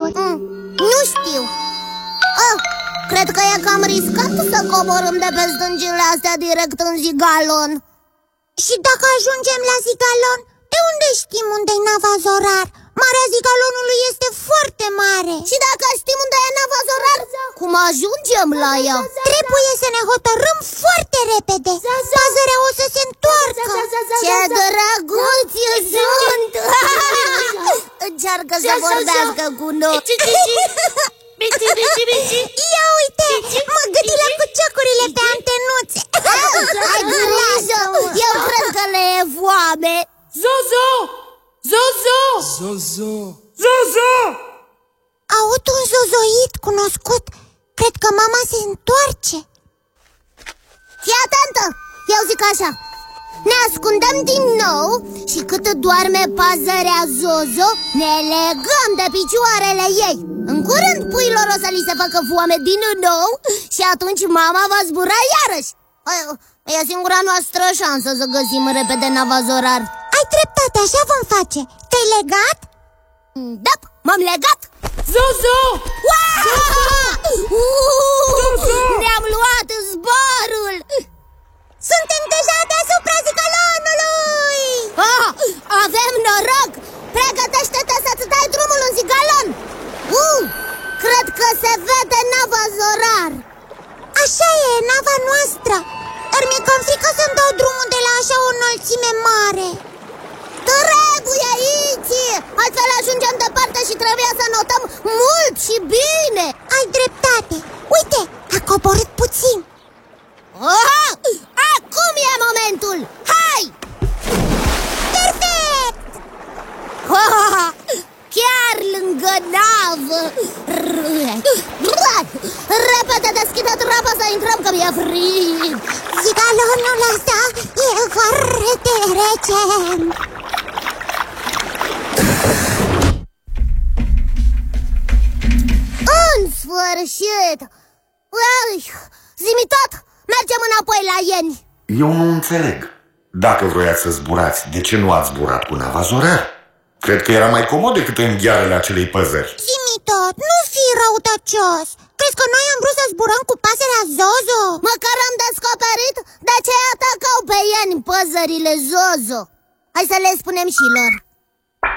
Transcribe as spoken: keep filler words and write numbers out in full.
fost? Mm, nu știu. Oh, cred că e cam riscat să coborâm de pe stâncile astea direct în Zigalon. Și dacă ajungem la Zigalon, de unde știm unde-i nava Zorar? Marea Zigalonului este foarte mare. Și dacă știm unde e nava Zorar, cum ajungem la ea? Trebuie să ne hotărâm foarte repede. Păsărea o să se întoarcă. Ce drăguți sunt! Încearcă să vorbească cu noi. Ia uite, mă gâdileam cu ciocurile pe antenuțe. Ai grijă, eu cred că le e foame. Zozo! Zozo! Zozo! Zozo! Aud un zozoit cunoscut. Cred că mama se întoarce. Fii atentă! Eu zic așa: ne ascundem din nou și cât doarme păsărea Zozo, ne legăm de picioarele ei. În curând puilor o să li se facă foame din nou și atunci mama va zbura iarăși. E singura noastră șansă să găsim repede nava Zorar. Ai dreptate, așa vom face. Te-ai legat? Da, m-am legat. Zozo! Ne-am luat zborul. Suntem deja deasupra Zigalonului. Ah, avem noroc. Pregătește-te să-ți dai drumul în Zigalon. uh, Cred că se vede nava Zorar. Așa e, nava noastră. Dar mi-e cam frică să-mi dau drumul de la așa o înălțime mare. Trebuie aici, altfel ajungem departe și trebuie să notăm mult și bine. Ai dreptate. Uite, a coborât puțin. Oh, acum e momentul. Hai! Perfect! Oh, chiar lângă navă. Repede, deschide trapa să intrăm, că mi-e frig. Zigalonul ăsta e foarte rece. În sfârșit! Zi-mi tot! Mergem înapoi la Ieni. Eu nu înțeleg. Dacă vroiați să zburați, de ce nu ați zburat cu nava Zorar? Cred că era mai comod decât în ghearele acelei păsări. Zi-mi tot, nu fi răutăcios. Crezi că noi am vrut să zburăm cu pasărea Zozo? Măcar am descoperit de ce atacau pe Ieni păsările Zozo. Hai să le spunem și lor.